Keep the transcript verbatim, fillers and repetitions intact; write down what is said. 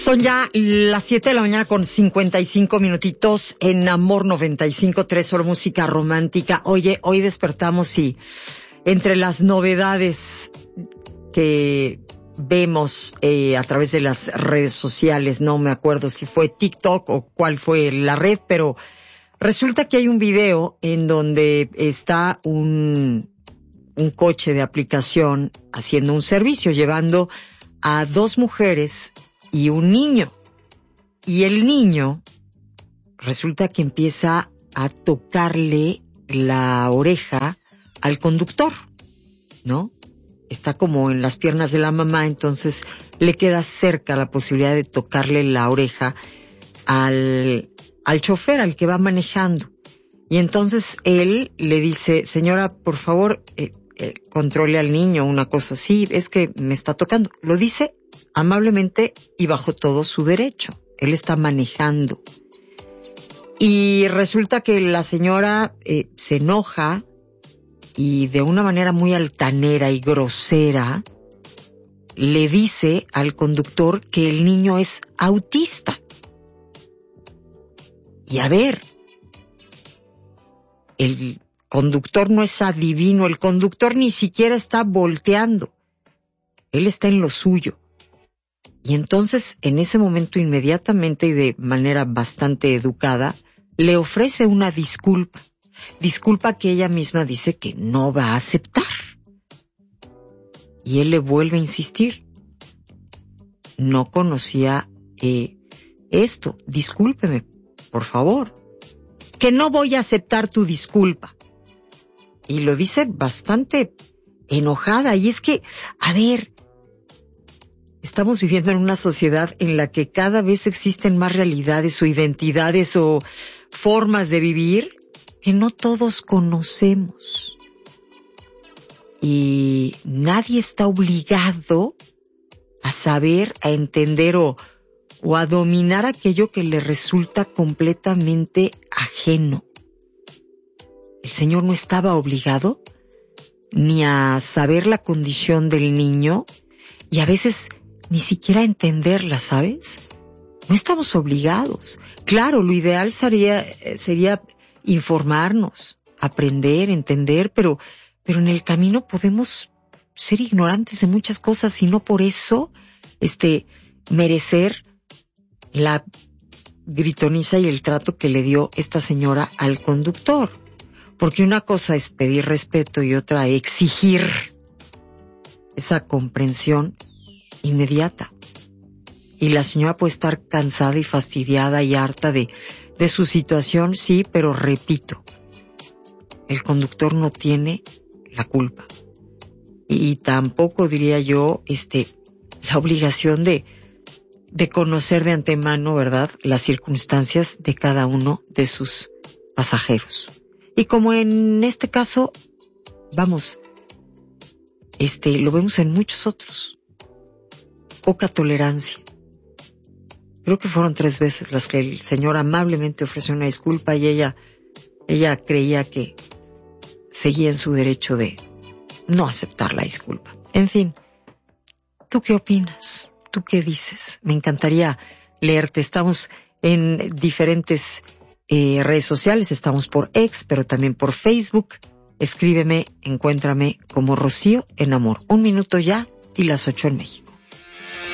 Son ya las siete de la mañana con cincuenta y cinco minutitos en Amor noventa y cinco punto tres, solo música romántica. Oye, hoy despertamos y entre las novedades que vemos eh, a través de las redes sociales, no me acuerdo si fue TikTok o cuál fue la red, pero resulta que hay un video en donde está un, un coche de aplicación haciendo un servicio, llevando a dos mujeres y un niño. Y el niño resulta que empieza a tocarle la oreja al conductor, ¿no? Está como en las piernas de la mamá, entonces le queda cerca la posibilidad de tocarle la oreja al, al chofer, al que va manejando. Y entonces él le dice, señora, por favor, eh, eh, controle al niño, una cosa así, es que me está tocando. Lo dice amablemente y bajo todo su derecho. Él está manejando. Y resulta que la señora eh, se enoja y de una manera muy altanera y grosera le dice al conductor que el niño es autista. Y a ver, el conductor no es adivino, el conductor ni siquiera está volteando. Él está en lo suyo. Y entonces, en ese momento, inmediatamente y de manera bastante educada, le ofrece una disculpa. Disculpa que ella misma dice que no va a aceptar. Y él le vuelve a insistir. No conocía eh, esto. Discúlpeme, por favor. Que no voy a aceptar tu disculpa. Y lo dice bastante enojada. Y es que, a ver, estamos viviendo en una sociedad en la que cada vez existen más realidades o identidades o formas de vivir que no todos conocemos. Y nadie está obligado a saber, a entender o, o a dominar aquello que le resulta completamente ajeno. El Señor no estaba obligado ni a saber la condición del niño y a veces ni siquiera a entenderla, ¿sabes? No estamos obligados. Claro, lo ideal sería, sería informarnos, aprender, entender, pero, pero en el camino podemos ser ignorantes de muchas cosas y no por eso, este, merecer la gritoniza y el trato que le dio esta señora al conductor. Porque una cosa es pedir respeto y otra exigir esa comprensión inmediata. Y la señora puede estar cansada y fastidiada y harta de, de su situación, sí, pero repito, el conductor no tiene la culpa. Y tampoco diría yo, este, la obligación de, de conocer de antemano, ¿verdad?, las circunstancias de cada uno de sus pasajeros. Y como en este caso, vamos, este, lo vemos en muchos otros. Poca tolerancia. Creo que fueron tres veces las que el señor amablemente ofreció una disculpa y ella, ella creía que seguía en su derecho de no aceptar la disculpa. En fin, ¿tú qué opinas? ¿Tú qué dices? Me encantaría leerte. Estamos en diferentes eh, redes sociales, estamos por X, pero también por Facebook. Escríbeme, encuéntrame como Rocío en Amor. Un minuto ya y las ocho en México.